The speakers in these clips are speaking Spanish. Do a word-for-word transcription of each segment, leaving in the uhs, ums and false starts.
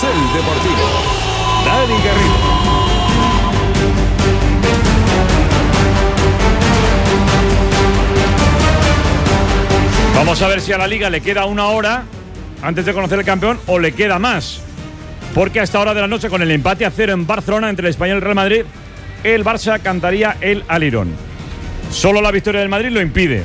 Carrusel Deportivo. Dani Garrido. Vamos a ver si a la Liga le queda una hora antes de conocer el campeón o le queda más. Porque a esta hora de la noche, con el empate a cero en Barcelona entre el Español y el Real Madrid, el Barça cantaría el alirón. Solo la victoria del Madrid lo impide.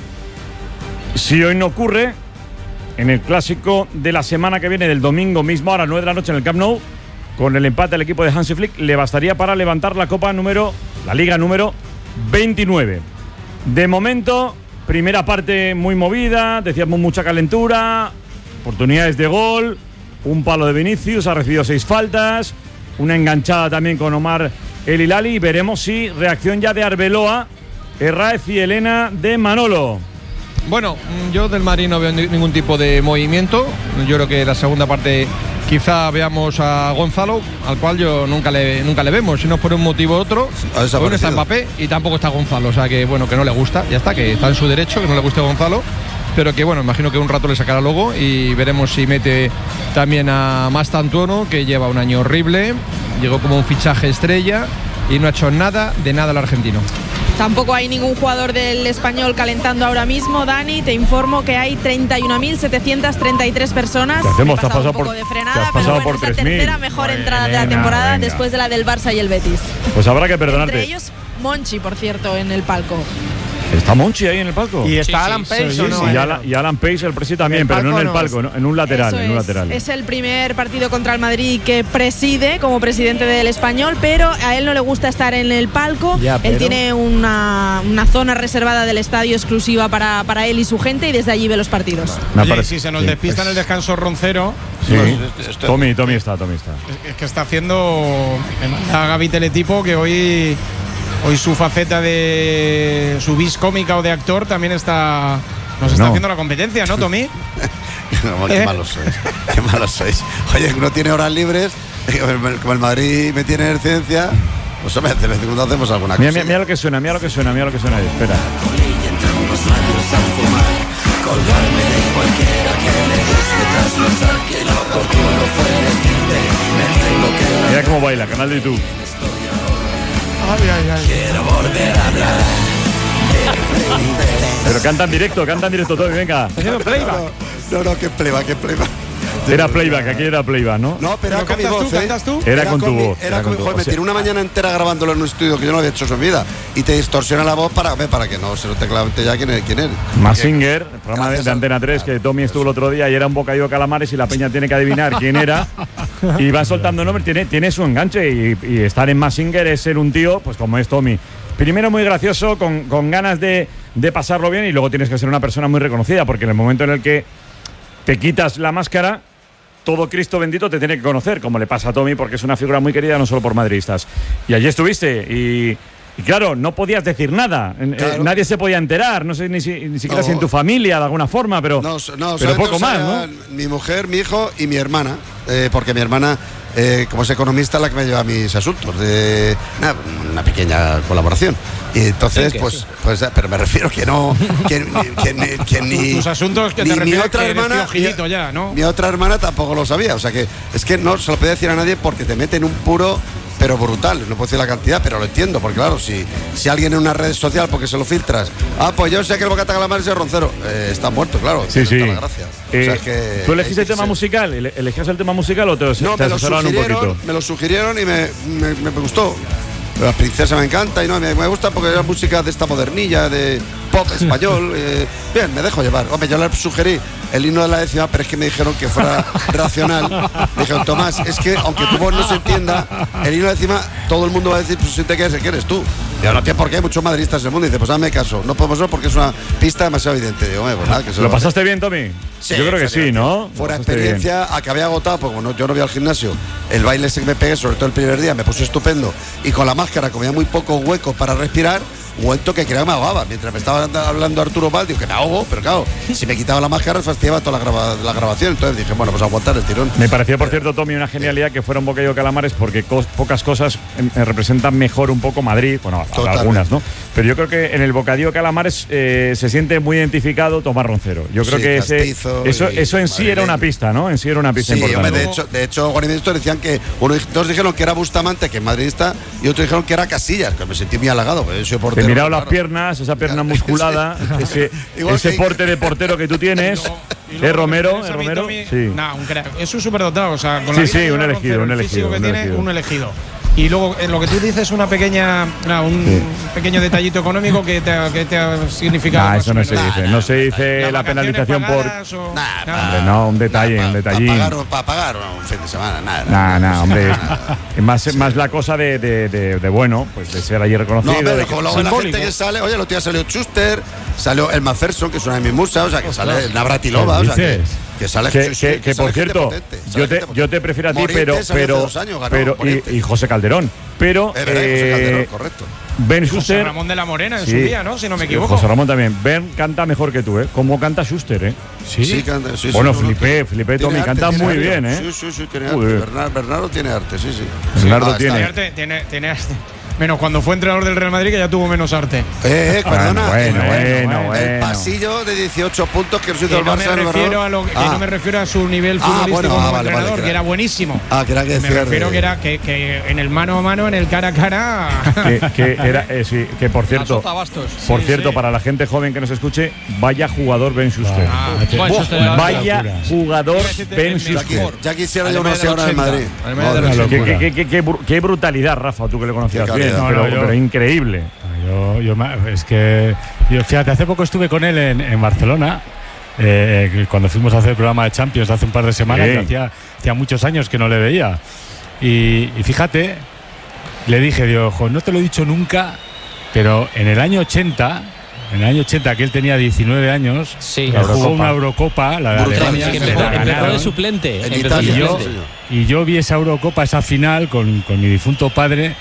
Si hoy no ocurre, en el clásico de la semana que viene, del domingo mismo, a las nueve de la noche en el Camp Nou, con el empate del equipo de Hansi Flick, le bastaría para levantar la Copa número, la Liga número veintinueve. De momento, primera parte muy movida, decíamos mucha calentura, oportunidades de gol, un palo de Vinicius, ha recibido seis faltas, una enganchada también con Omar El Hilali, y veremos si reacción ya de Arbeloa, Herráez y Elena de Manolo. Bueno, yo del Madrid no veo ningún tipo de movimiento. Yo creo que la segunda parte quizá veamos a Gonzalo, al cual yo nunca le, nunca le vemos, si no por un motivo u otro. Hoy no está Mbappé y tampoco está Gonzalo, o sea que bueno, que no le gusta, ya está, que está en su derecho, que no le guste Gonzalo, pero que bueno, imagino que un rato le sacará luego y veremos si mete también a Mastantuono, que lleva un año horrible, llegó como un fichaje estrella y no ha hecho nada de nada el argentino. Tampoco hay ningún jugador del Español calentando ahora mismo, Dani. Te informo que hay treinta y una mil setecientas treinta y tres personas. ¿Qué hacemos? He pasado ¿Te has pasado un poco por, de frenada, pero bueno, por es la tres mil? tercera mejor Bueno, entrada de la Elena, temporada, venga. después de la del Barça y el Betis. Pues habrá que perdonarte. Entre ellos, Monchi, por cierto, en el palco. ¿Está Monchi ahí en el palco? Y está Sí, Alan sí, Pace, sí, ¿o sí, no? Sí, y, Alan, y Alan Pace, el presi también, ¿En el pero no en el palco palco, no? ¿no? En un lateral, Eso en un es. lateral. Es el primer partido contra el Madrid que preside como presidente del Español, pero a él no le gusta estar en el palco. Ya, pero- Él tiene una, una zona reservada del estadio exclusiva para, para él y su gente, y desde allí ve los partidos. Me Oye, parece- si se nos sí. despista en el descanso Roncero, Sí. pues, Tommy, Tommy está, Tommy está. es, es que está haciendo a Gaby Teletipo, que hoy hoy su faceta de su vis cómica o de actor también está nos está No. haciendo la competencia, ¿no, Tommy? No, qué malos sois, qué malos sois. Oye, uno tiene horas libres, como el Madrid me tiene en ciencia, pues hombre, de vez en cuando hacemos alguna Mira, cosa. mira, mira lo que suena, mira lo que suena, mira lo que suena ahí. Espera. Mira cómo baila, canal de YouTube. Ay, ay, ay. Pero canta en directo, canta en directo, Tommy, venga. Haciendo playback. No, no, qué pleba, qué pleba. Era playback, aquí era playback, ¿no? No, pero era ¿Pero con mi cantas voz, tú, ¿eh? cantas tú? Era con tu mi- voz, Era era con con mi tu voz. voz. Me O sea- tiré una mañana entera grabándolo en un estudio que yo no había hecho eso en mi vida. Y te distorsiona la voz para, hombre, para que no se note claramente ya quién es. Quién es. Mazinger, el programa de, Gracias de a- Antena tres, que Tommy estuvo el otro día y era un bocadillo de calamares y la peña tiene que adivinar quién era. Y van soltando nombres, tiene, tiene su enganche. Y, y estar en Mazinger es ser un tío, pues como es Tommy. Primero muy gracioso, con, con ganas de, de pasarlo bien, y luego tienes que ser una persona muy reconocida, porque en el momento en el que te quitas la máscara, todo Cristo bendito te tiene que conocer, como le pasa a Tommy, porque es una figura muy querida no solo por madridistas. Y allí estuviste y, y claro, no podías decir nada. Eh, Claro. nadie se podía enterar, no sé ni, si- ni siquiera No. si en tu familia de alguna forma, pero, No, no, pero solamente poco lo más, sabía ¿no? Mi mujer, mi hijo y mi hermana, eh, porque mi hermana, eh, como es economista, es la que me lleva a mis asuntos, de nada, una pequeña colaboración. Y entonces, Sí, que pues, sí. pues, pero me refiero que no, que, ni- que, ni- que ni Tus asuntos que ni te mi refieres otra que eres hermana, piojillito ya, ¿no? mi otra hermana tampoco lo sabía, o sea que es que no se lo podía decir a nadie porque te mete en un puro, pero brutal. No puedo decir la cantidad, pero lo entiendo, porque claro, si, si alguien en una red social, porque se lo filtras, ah, pues yo sé que el bocata de calamares es Roncero, eh, está muerto, claro. Sí, tiene sí. toda la gracia. Eh, O sea, es que ¿Tú elegiste hay el que tema ser- musical? ¿Ele- ¿Elegías el tema musical o te, No, te me lo asesoraron un sugirieron, poquito? me lo sugirieron y me, me, me gustó. La princesa me encanta y no, me, me gusta porque era música de esta modernilla, de pop español. eh, bien, me dejo llevar. Hombre, yo le sugerí el himno de la décima, pero es que me dijeron que fuera racional. Me dijeron, Tomás, es que aunque tu voz no se entienda, el himno de la décima, todo el mundo va a decir, pues siente que eres, que eres tú. Y ahora, tío, porque hay muchos madridistas en el mundo. Y dice, pues hazme caso, no podemos ver porque es una pista demasiado evidente. Digo, "Hombre, pues nada, que se ¿Lo va a hacer". pasaste bien, Tommy? Sí, Yo creo que sí, ¿no? Fuera Lo pasaste bien. experiencia, acabé agotado, porque bueno, yo no voy al gimnasio. El baile ese que me pegué, sobre todo el primer día, me puse estupendo. Y con la máscara, como había muy poco hueco para respirar, un momento que creo que me ahogaba. Mientras me estaba hablando Arturo Val, digo que me ahogo, pero claro, si me quitaba la máscara fastidiaba toda la, grava, la grabación. Entonces dije, bueno, pues aguantar el tirón. Me pareció, por cierto, Tommy, una genialidad que fuera un bocadillo de calamares porque co pocas cosas eh, representan mejor un poco Madrid. Bueno, algunas, ¿no? Pero yo creo que en el bocadillo de calamares eh, se siente muy identificado Tomás Roncero. Yo creo sí, que ese, eso, eso en sí era una pista, ¿no? En sí era una pista sí, importante. Hombre, de hecho, de hecho, Juan y Benito decían que uno, dos dijeron que era Bustamante, que es madridista, y otros dijeron que era Casillas, que me sentí muy halagado. Porque soy portero, te he mirado claro. las piernas, esa pierna musculada, sí. ese, ese que... porte de portero que tú tienes. ¿Es Romero? ¿Es Romero? Sí. No, un crack. Es un superdotado. O sea, con sí, la sí, un elegido, un elegido. Que un tiene, elegido. un elegido. Y luego, en lo que tú dices, una pequeña, no, un sí. pequeño detallito económico que te, que te ha significado. Nah, eso no se dice. Nah, no se dice nah, la penalización por. O... Nah, nah, hombre, no, un detalle, nah, un detallín. Para pagar, pa pagar un fin de semana, nada. Nah, nah, hombre. Es más, sí. más la cosa de, de, de, de, bueno, pues de ser allí reconocido. No, pero de como luego la gente que sale, oye, los días salió Schuster, salió el Macpherson, que es una de mis musas, o sea, que sale Navratilova, o sea, que. Que sale que, sí, que, que, que por cierto, potente, yo, te, yo te prefiero a ti, pero. pero, años, ganó, pero y, y José Calderón. Pero. Es verdad, eh, José Calderón, correcto. Ben Schuster. José Ramón de la Morena en sí, su día, ¿no? Si no me equivoco. José Ramón también. Ben canta mejor que tú, ¿eh? ¿Cómo canta Schuster, eh? Sí, sí, canta, sí bueno, sí, Felipe, Felipe Tommy canta muy arte. bien, ¿eh? Sí, sí, sí, tiene arte. Bernardo, Bernardo tiene arte, sí, sí. Bernardo ah, tiene. Arte, tiene. Tiene arte. Menos cuando fue entrenador del Real Madrid, que ya tuvo menos arte. Eh, eh, perdona. Bueno, bueno, el, bueno, bueno. El pasillo de dieciocho puntos que nos hizo el no Barça. Me refiero a lo, que ah. no me refiero a su nivel futbolístico ah, bueno, como ah, vale, entrenador, vale, que, que era buenísimo. Ah, que era que me refiero de... que era que, que en el mano a mano, en el cara a cara. que, que era, eh, sí, que por cierto, por sí, cierto, sí. para la gente joven que nos escuche, vaya jugador Ben Schuster. Ah, bueno, oh, vaya jugador Ben Schuster. Ya quisiera yo una hora en Madrid. Qué brutalidad, Rafa, tú que le conocías bien. Increíble. Yo, yo, es que, yo, fíjate, hace poco estuve con él en, en Barcelona, eh, cuando fuimos a hacer el programa de Champions hace un par de semanas, que hacía, hacía muchos años que no le veía. Y, y fíjate, le dije, digo, ojo, no te lo he dicho nunca, pero en el año ochenta, en el año ochenta, que él tenía diecinueve años, sí, jugó Eurocopa. una Eurocopa, la de Alemania, que empezó, empezó de suplente. En empezó Italia, de yo, suplente. Y yo vi esa Eurocopa, esa final, con, con mi difunto padre.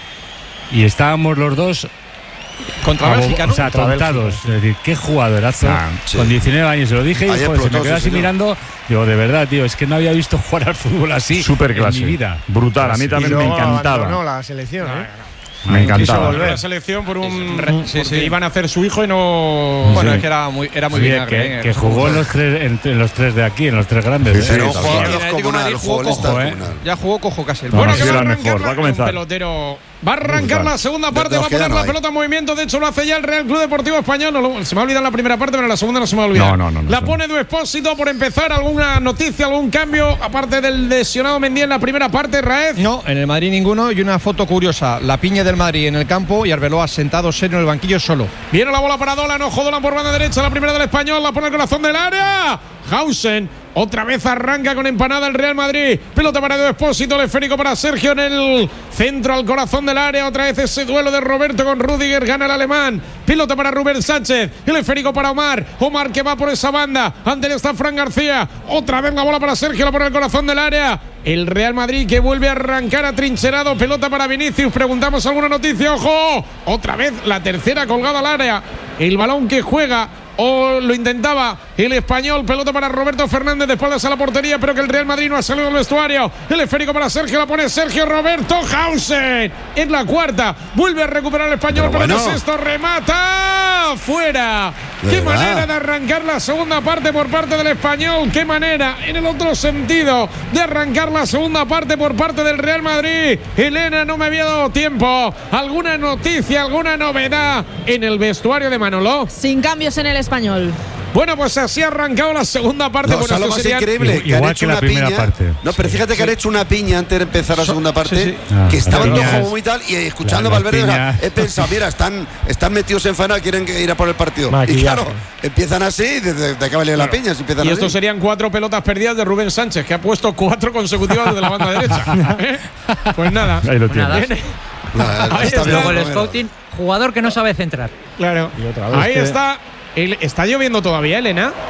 Y estábamos los dos contra Bélgica, ¿no? O sea, tontados. Es decir, qué jugadorazo. Ah, sí. Con diecinueve años. Se lo dije ahí y pues, se me quedó así señor. mirando. Digo, de verdad, tío, es que no había visto jugar al fútbol así Super en mi vida. Brutal. A mí también me encantaba. No, la selección, ¿eh? Me encantaba. Volver a la selección por un sí, sí. iban a hacer su hijo y no. Bueno, sí. es que era muy, era muy sí, bien. Que, que jugó en los, tres, en, en los tres de aquí, en los tres grandes. Sí, ¿eh? sí, un jugador comunal, cojo, ¿eh? Ya jugó cojo casi el bueno, que va a mejor, va a comenzar. Pelotero. Va a arrancar la segunda parte, va a poner la pelota en movimiento. De hecho, lo hace ya el Real Club Deportivo Español. No lo, se me ha olvidado la primera parte, pero la segunda no se me ha olvidado. No, no, no, la no, pone Du Expósito por empezar. ¿Alguna noticia, algún cambio? Aparte del lesionado Mendy en la primera parte, Raez. No, en el Madrid ninguno. Y una foto curiosa: la piña del Madrid en el campo y Arbeloa sentado serio en el banquillo solo. Viene la bola para Dolan. Ojo, Dolan por banda derecha. La primera del Español. La pone el corazón del área. Hausen. Otra vez arranca con empanada el Real Madrid. Pelota para Du Expósito, el esférico para Sergio en el centro al corazón del área. Otra vez ese duelo de Roberto con Rüdiger. Gana el alemán. Pelota para Rubén Sánchez. El esférico para Omar. Omar que va por esa banda. Ante él está Fran García. Otra vez la bola para Sergio. La pone el corazón del área. El Real Madrid que vuelve a arrancar atrincherado. Pelota para Vinicius. Preguntamos alguna noticia. ¡Ojo! Otra vez la tercera colgada al área. El balón que juega. O lo intentaba el español. Pelota para Roberto Fernández de espaldas a la portería, pero que el Real Madrid no ha salido del vestuario. El esférico para Sergio, la pone Sergio Roberto. Hausen en la cuarta. Vuelve a recuperar el español, pero, pero bueno. no es esto. Remata fuera. Qué verdad. manera de arrancar la segunda parte por parte del español. Qué manera, en el otro sentido, de arrancar la segunda parte por parte del Real Madrid. Elena, no me había dado tiempo. ¿Alguna noticia, alguna novedad en el vestuario de Manolo? Sin cambios en el español. Bueno, pues así ha arrancado la segunda parte. No, bueno, o sea, lo más serían... increíble, igual que han hecho que la una primera piña. Parte. No, pero fíjate sí, que sí. han hecho una piña antes de empezar la segunda parte, sí, sí. Ah, que estaban todos piñas, como muy tal y escuchando la, a Valverde, o sea, he piña. pensado, mira, están, están metidos en faena, quieren ir a por el partido. Maquillaje. Y claro, empiezan así, desde de acaba la piña, empiezan Y así. estos serían cuatro pelotas perdidas de Rubén Sánchez, que ha puesto cuatro consecutivas desde la banda derecha. ¿Eh? Pues nada. Ahí lo tienes. Nada. Nada, Ahí está está. bien, Luego el Romero. scouting, jugador que no sabe centrar. Claro. Y otra vez Ahí que- está. El, ¿Está lloviendo todavía, Elena?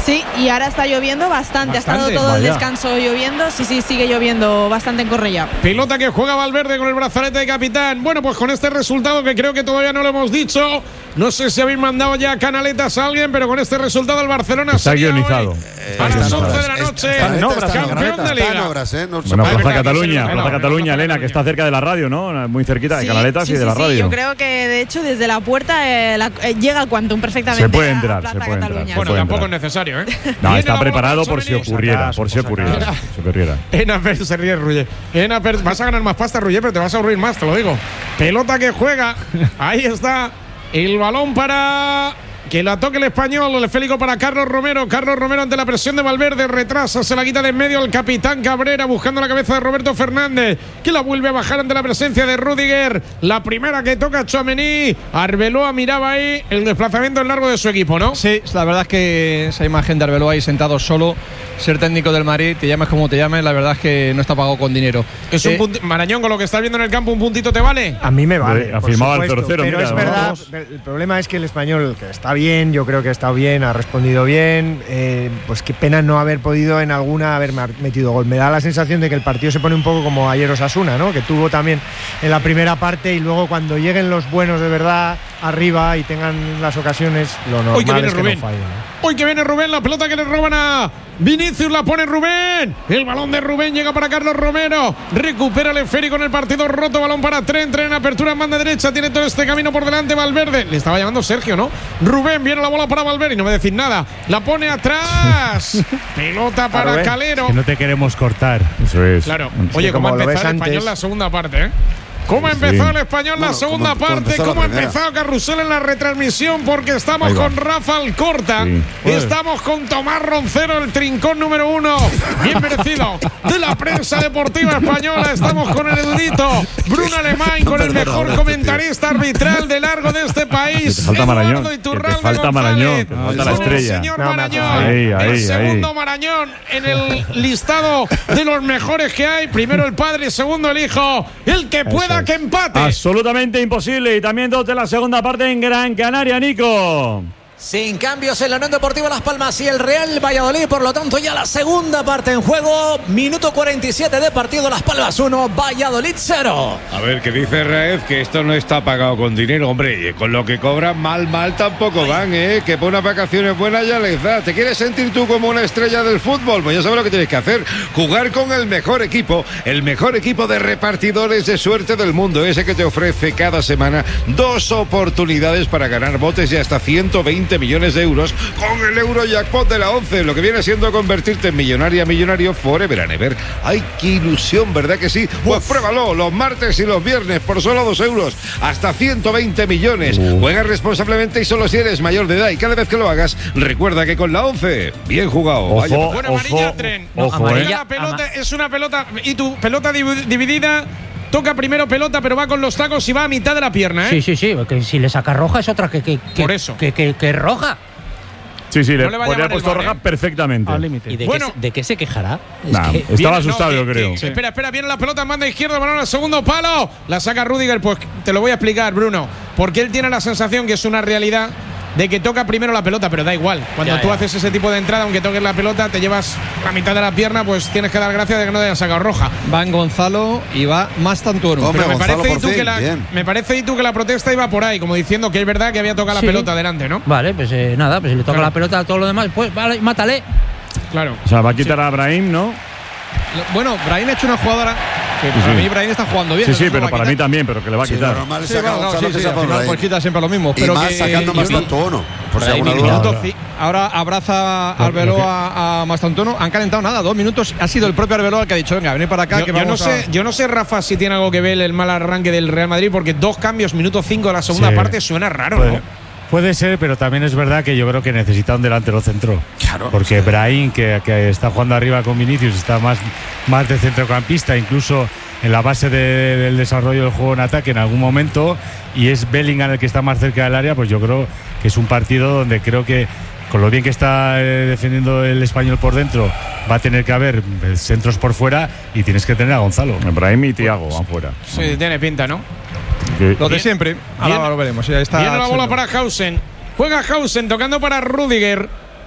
Sí, y ahora está lloviendo bastante. bastante. Ha estado todo Vaya. el descanso lloviendo. Sí, sí, sigue lloviendo bastante en Cornellá. Pelota que juega Valverde con el brazalete de capitán. Bueno, pues con este resultado que creo que todavía no lo hemos dicho. No sé si habéis mandado ya canaletas a alguien, pero con este resultado el Barcelona está guionizado. Eh, a las once de la noche, está en obras, campeón de Liga. En obras, ¿eh? No bueno, Plaza Cataluña, Plaza Cataluña, Elena, que está cerca de la radio, ¿no? Muy cerquita sí, de Canaletas sí, y de sí, la sí, radio. Yo creo que, de hecho, desde la puerta eh, la, eh, llega el Quantum perfectamente. Se puede entrar, a Plaza se puede Cataluña. entrar. Bueno, puede tampoco entrar. es necesario, ¿eh? No, está preparado por si ocurriera, por si ocurriera. Si ocurriera. Enaper se ríe, Ruller. Enaper, vas a ganar más pasta, Ruller, pero te vas a aburrir más, te lo digo. Pelota que juega. Ahí está. El balón para que la toque el español, el esférico para Carlos Romero. Carlos Romero ante la presión de Valverde, retrasa, se la quita de en medio el capitán Cabrera buscando la cabeza de Roberto Fernández, que la vuelve a bajar ante la presencia de Rüdiger. La primera que toca Tchouaméni. Arbeloa miraba ahí el desplazamiento en largo de su equipo, ¿no? Sí, la verdad es que esa imagen de Arbeloa ahí sentado solo, ser técnico del Madrid, te llames como te llames, la verdad es que no está pagado con dinero. Es eh, un punti- Marañón, con lo que estás viendo en el campo, ¿un puntito te vale? A mí me vale. Ha firmado el cero cero. Pero mira, es verdad, vamos. el problema es que el español, que está bien, yo creo que ha estado bien, ha respondido bien, eh, pues qué pena no haber podido en alguna haber metido gol. Me da la sensación de que el partido se pone un poco como ayer Osasuna, ¿no? Que tuvo también en la primera parte y luego cuando lleguen los buenos de verdad arriba y tengan las ocasiones, lo normal Hoy que viene es que Rubén. no fallen, ¿no? Hoy que viene Rubén, la pelota que le roban a Vinicius, la pone Rubén. El balón de Rubén llega para Carlos Romero. Recupera el esférico en el partido roto. Balón para Tren. Tren, apertura en banda derecha. Tiene todo este camino por delante Valverde. Le estaba llamando Sergio, ¿no? Rubén, viene la bola para Valverde y no me decís nada. La pone atrás. Pelota para Rubén. Calero. Que no te queremos cortar. Eso es. Claro. Oye, que ¿cómo ha como lo empezado ves el español antes- la segunda parte, eh? ¿Cómo ha Sí. empezado el español la Bueno, segunda como- como parte? empezó la ¿Cómo ha primera. empezado Carrusel en la retransmisión? Porque estamos Ahí va. con Rafa Alcorta. Sí. Estamos con Tomás Roncero, el trincón número uno. Bien merecido. De la prensa deportiva española. Estamos con el erudito Bruno Alemán, con el Perdona, mejor ahora, comentarista arbitral de largo de este país. Que te falta Eduardo Marañón, que te Iturralde falta González. Marañón, que te falta la Con el estrella. señor No, me Marañón. hace falta. Ahí, ahí, el segundo ahí. Marañón en el listado de los mejores que hay. Primero el padre, segundo el hijo. El que pueda es. que empate. Absolutamente imposible. Y también dos de la segunda parte en Gran Canaria, Nico. Sin cambios en la Unión Deportiva Las Palmas y el Real Valladolid, por lo tanto ya la segunda parte en juego, minuto cuarenta y siete de partido, Las Palmas uno, Valladolid cero. A ver, que dice Raez que esto no está pagado con dinero, hombre, y con lo que cobran mal, mal tampoco van, ¿eh? Que por unas vacaciones buenas ya les da. ¿Te quieres sentir tú como una estrella del fútbol? Pues ya sabes lo que tienes que hacer, jugar con el mejor equipo, el mejor equipo de repartidores de suerte del mundo, ese que te ofrece cada semana dos oportunidades para ganar botes de hasta ciento veinte millones de euros con el Eurojackpot de la once, lo que viene siendo convertirte en millonaria, millonario forever and ever. ¡Ay, qué ilusión!, ¿verdad que sí? Pues pruébalo los martes y los viernes por solo dos euros, hasta ciento veinte millones. Juega responsablemente y solo si eres mayor de edad, y cada vez que lo hagas, recuerda que con la once, bien jugado. Ojo. Vaya. Bueno, amarilla, Tren. No, ojo, amarilla, eh. la pelota es una pelota. Y tu pelota div- dividida. Toca primero pelota, pero va con los tacos y va a mitad de la pierna, ¿eh? Sí, sí, sí, porque si le saca roja es otra que, que, que, Por eso. que, que, que roja. Sí, sí, No le le va a podría llamar haber puesto el V A R, roja ¿eh? perfectamente. Al límite. ¿Y de, Bueno. qué, se- de qué se quejará? Es Nah, que- estaba Viene- asustado, no, yo que- creo. que- Espera, espera, viene la pelota, manda izquierda, balón al segundo palo. La saca Rüdiger, pues te lo voy a explicar, Bruno. Porque él tiene la sensación que es una realidad de que toca primero la pelota, pero da igual. Cuando Ya, tú ya. haces ese tipo de entrada, aunque toques la pelota, te llevas la mitad de la pierna, pues tienes que dar gracias de que no te hayan sacado roja. Van Gonzalo y va más Tantuono. Hombre, Pero me Gonzalo, parece, por y tú que fin, la, bien. me parece y tú que la protesta iba por ahí, como diciendo que es verdad que había tocado la Sí. pelota adelante, ¿no? Vale, pues eh, nada, pues si le toca Claro. la pelota a todo lo demás, pues vale, mátale. Claro. O sea, va a quitar a Brahim, ¿no? Bueno, Brahim ha hecho una jugadora que para sí. mí Brahim está jugando bien. Sí, eso sí, no lo pero va a para quitar. mí también, pero que le va a Sí, quitar. lo normal es Sí, sacar bueno, a claro, Gonzalo sí, que sí, sea al por final Brahim. pues quita siempre lo mismo. Y Pero más que sacando yo más creo- tanto uno, por si Brahim, alguna duda. minuto ci- ahora abraza a Arbeloa a Mastantuono. Han calentado nada, dos minutos. Ha sido el propio Arbeloa el que ha dicho, venga, venid para acá. Yo, que yo no vamos sé, a... yo no sé, Rafa, si tiene algo que ver el mal arranque del Real Madrid, porque dos cambios, minuto cinco de la segunda Sí. parte, suena raro, Puede, ¿no? puede ser, pero también es verdad que yo creo que necesita un delantero centro. Claro. Porque Brahim, que, que está jugando arriba con Vinicius, está más, más de centrocampista, incluso en la base de- del desarrollo del juego en ataque en algún momento, y es Bellingham el que está más cerca del área, pues yo creo que es un partido donde creo que con lo bien que está eh, defendiendo el español por dentro, va a tener que haber eh, centros por fuera y tienes que tener a Gonzalo. Brahim y Thiago van fuera. Sí, tiene pinta, ¿no? Que- Lo de Bien. siempre. Ahora Bien. lo veremos. Ya está Viene la bola Chelo. para Hausen. Juega Hausen tocando para Rüdiger.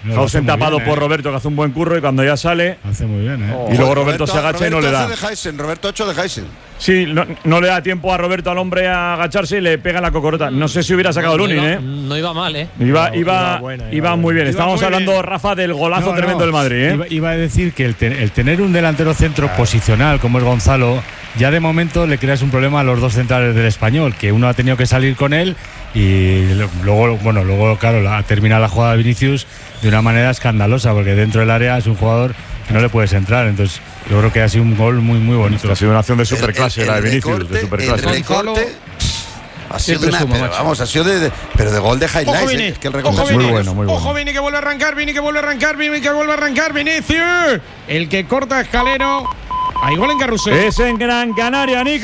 No, lo hace Hausen muy tapado bien, por eh. Roberto, que hace un buen curro, y cuando ya sale. Hace muy bien, ¿eh? Y luego Roberto, se agacha y no le da. Roberto de Heisen, Roberto ocho de Heisen. Sí, no, no le da tiempo a Roberto, al hombre, a agacharse y le pega en la cocorota. No sé si hubiera sacado no, Lunin, iba, ¿eh? no iba mal, ¿eh? Iba, No, iba, iba buena, iba iba muy buena. bien. Iba Estábamos muy hablando, bien. Rafa, del golazo No, tremendo no, del Madrid, ¿eh? Iba, iba a decir que el, te- el tener un delantero centro posicional como es Gonzalo, ya de momento le creas un problema a los dos centrales del Español, que uno ha tenido que salir con él y lo- luego, bueno, luego, claro, la, termina la jugada de Vinicius de una manera escandalosa, porque dentro del área es un jugador que no le puedes entrar. Entonces, yo creo que ha sido un gol muy, muy bonito. Ha sido una acción de superclase, El- la de el Vinicius, recorte, de superclase. El recorte ha sido de Siempre una, suma, pero, macho. vamos, ha sido de, de- pero de gol de Ojo highlights. Vini, eh, que el ojo recorte es Vini, muy bueno, muy bueno. ojo Vini que vuelve a arrancar, Vini que vuelve a arrancar, Vini que vuelve a arrancar, Vinicius, el que corta Escalero. Hay gol en Carrusel. Es en Gran Canaria, Nico.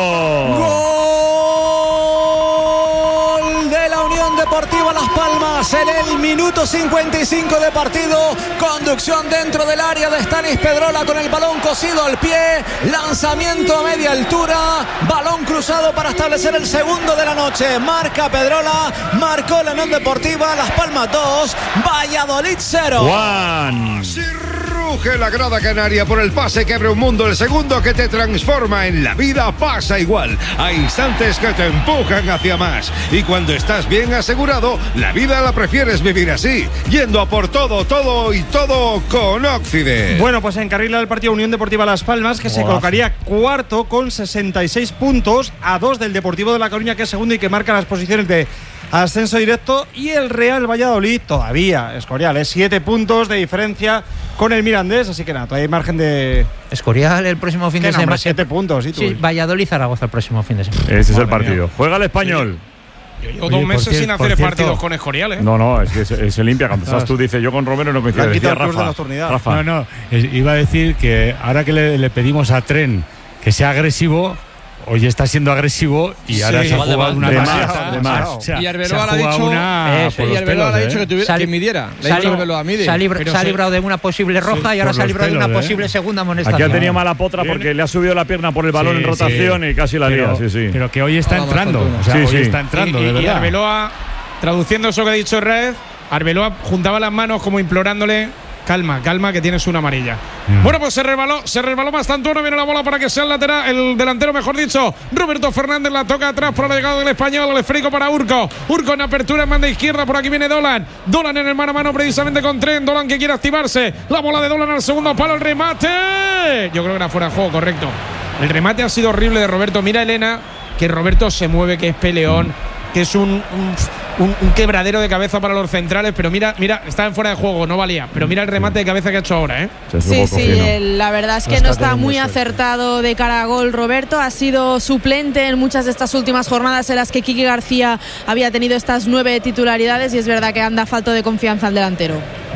Gol de la Unión Deportiva Las Palmas en el minuto cincuenta y cinco de partido. Conducción dentro del área de Stanis Pedrola con el balón cosido al pie. Lanzamiento a media altura. Balón cruzado para establecer el segundo de la noche. Marca Pedrola. Marcó la Unión Deportiva Las Palmas dos. Valladolid cero. Juan. Si ruge la grada canaria por el pase que abre un mundo, el segundo que te transforma en la vida pasa igual. Hay instantes que te empujan hacia más. Y cuando estás bien asegurado, la vida la prefieres vivir así, yendo a por todo, todo y todo con Occident. Bueno, pues encarrila el partido Unión Deportiva Las Palmas, que se colocaría cuarto con sesenta y seis puntos, a dos del Deportivo de La Coruña, que es segundo y que marca las posiciones de ascenso directo, y el Real Valladolid todavía, Escorial, es siete puntos de diferencia con el Mirandés, así que nada, todavía hay margen de... Escorial el próximo fin ¿Qué de nombre? semana. siete puntos, ¿y tú? Sí, Valladolid-Zaragoza el próximo fin de semana. Ese es el Madre partido. mía. Juega el Español. Yo llevo Oye, dos por meses cier- sin por hacer cierto- partidos con Escorial, ¿eh? No, no, es que se, se limpia. Cuando estás tú, dices yo con Romero no Le coincido. han Decía quitado el plus de Rafa. nocturnidad. Rafa. No, no, es- iba a decir que ahora que le, le pedimos a Tren que sea agresivo, hoy está siendo agresivo y ahora Sí, se ha igual de jugado mal. una De pasada. más, de más. O sea, Y se Arbeloa ha le ha jugado dicho- una Eso, por y los Arbeloa pelos, le ha dicho ¿eh? que, tuviera, Sal- que midiera. Le ha Se ha dicho que librado- Arbeloa mide. se ha libra- Pero se ha se- librado de una posible roja y ahora por se ha los librado de una pelos, ¿eh? posible segunda Aquí amonestación. ha tenido mala potra porque le ha subido la pierna por el balón Sí, en rotación sí. y casi la Pero- lía. Sí, sí. Pero que hoy está Hola, más entrando. fortuna. O sea, Sí, hoy sí. está entrando, y, de y verdad. Arbeloa, traduciendo eso que ha dicho Red, Arbeloa juntaba las manos como implorándole: calma, calma, que tienes una amarilla. Mm. Bueno, pues se resbaló, se resbaló bastante. Viene la bola para que sea el lateral, el delantero, mejor dicho. Roberto Fernández la toca atrás por la llegada del Español. El esférico para Urco. Urco en apertura en banda izquierda. Por aquí viene Dolan. Dolan en el mano a mano precisamente con Tren. Dolan que quiere activarse. La bola de Dolan al segundo palo. El remate. Yo creo que era fuera de juego, correcto. El remate ha sido horrible de Roberto. Mira, Elena, que Roberto se mueve, que es peleón, que es un, un, un- un quebradero de cabeza para los centrales, pero mira, mira, está en fuera de juego, no valía, pero mira el remate de cabeza que ha hecho ahora, ¿eh? Se Sí, supo sí, cocino. el- la verdad es que No no está está teniendo muy suerte. acertado de cara a gol Roberto, ha sido suplente en muchas de estas últimas jornadas en las que Quique García había tenido estas nueve titularidades y es verdad que anda falto de confianza al delantero.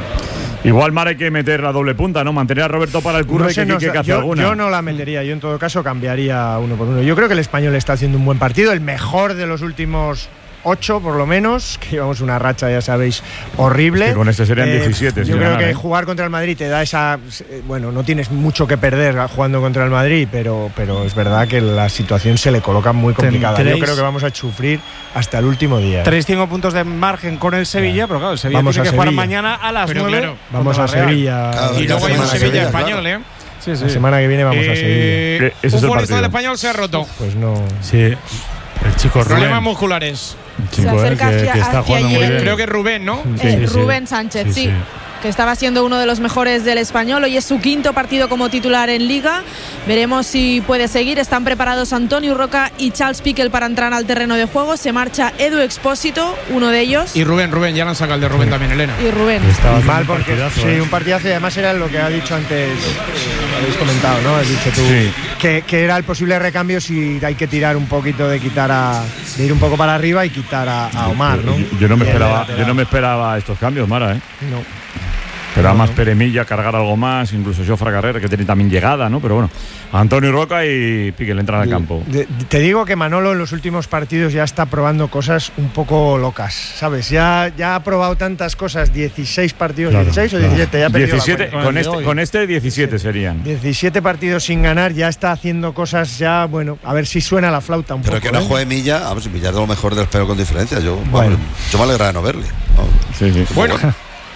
Igual Mar hay que meter la doble punta, ¿no? Mantener a Roberto para el curro No y sé, que no Quique sé, que hace yo, alguna. yo no la metería, yo en todo caso cambiaría uno por uno. Yo creo que el Español está haciendo un buen partido, el mejor de los últimos ocho por lo menos, que llevamos una racha, ya sabéis, horrible. Es que con este serían diecisiete, Yo sin creo ganar, que ¿eh? jugar contra el Madrid te da esa... eh, Bueno, no tienes mucho que perder jugando contra el Madrid, pero, pero es verdad que la situación se le coloca muy complicada. Yo Tendréis- creo que vamos a sufrir hasta el último día. Tres, cinco puntos de margen con el Sevilla, pero claro, el Sevilla Vamos tiene a que jugar Sevilla. mañana a las Pero nueve. claro, Vamos a contra la Real. Sevilla. Claro, Y la luego hay un semana que Sevilla viene, español, claro. ¿eh? Sí, sí. La semana que viene vamos a Sevilla. Eh, Eh, ese un es el futbolista del partido. Español se ha roto. Pues no... Sí, el chico Rubén. Problemas musculares. El Se chico, eh, acerca que, hacia- que está hacia jugando muy allí el- bien. Creo que Rubén, ¿no? Sí, Eh, sí, sí. Rubén Sánchez, sí, Sí, sí. que estaba siendo uno de los mejores del Español. Hoy es su quinto partido como titular en Liga. Veremos si puede seguir. Están preparados Antonio Roca y Charles Piquel para entrar al terreno de juego. Se marcha Edu Expósito, uno de ellos, Y Rubén, Rubén, ya le han sacado el de Rubén también, Elena. y Rubén. Estaba Y haciendo mal un porque partidazo, sí, ¿eh? un partidazo y además era lo que ha dicho antes, eh, habéis comentado, ¿no? Has dicho tú Sí. que, que era el posible recambio si hay que tirar un poquito de quitar a de ir un poco para arriba y quitar a, a Omar, ¿no? Yo, yo no me Y el esperaba, lateral. yo no me esperaba estos cambios, Mara, ¿eh? No. Esperaba No, más no. Peremilla, cargar algo más, incluso Jofra Carrera, que tiene también llegada, ¿no? Pero bueno, Antonio Roca y Piquel entran al campo. De- te digo que Manolo en los últimos partidos ya está probando cosas un poco locas, ¿sabes? Ya, ya ha probado tantas cosas, dieciséis partidos, Claro, dieciséis o claro. diecisiete, ya he perdido la diecisiete, cuenta. con este, con este diecisiete serían. diecisiete partidos sin ganar, ya está haciendo cosas ya, bueno, a ver si suena la flauta un Pero poco. que no ¿eh? juegue Milla, vamos, Milla es de lo mejor del pero con diferencia. Yo, Bueno. vamos, yo me alegra de no verle. ¿no? Sí, sí. Bueno,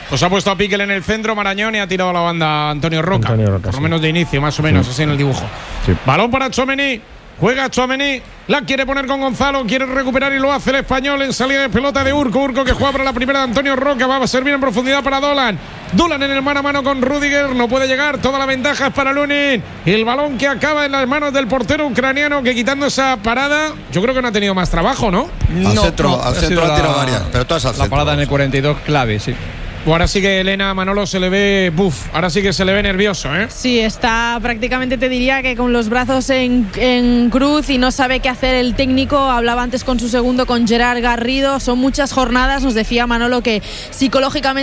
Pues ha puesto a Piquel en el centro, Marañón, y ha tirado a la banda Antonio Roca. Antonio Roca, por lo sí. menos de inicio, más o menos, Sí. así en el dibujo. Sí. Balón para Tchouaméni. Juega Tchouaméni, la quiere poner con Gonzalo, quiere recuperar y lo hace el español en salida de pelota de Urco. Urco que juega para la primera de Antonio Roca, va a servir en profundidad para Dolan. Dolan en el mano a mano con Rüdiger, no puede llegar, toda la ventaja es para Lunin. El balón que acaba en las manos del portero ucraniano, que quitando esa parada, yo creo que no ha tenido más trabajo, ¿no? Al No, centro, no, al ha centro sido ha tirado la- varias, pero todas al La centro. parada en el cuarenta y dos clave, sí. O ahora sí que Elena Manolo se le ve, buf, ahora sí que se le ve nervioso, ¿eh? Sí, está prácticamente, te diría que con los brazos en, en cruz y no sabe qué hacer el técnico. Hablaba antes con su segundo, con Gerard Garrido. Son muchas jornadas, nos decía Manolo que psicológicamente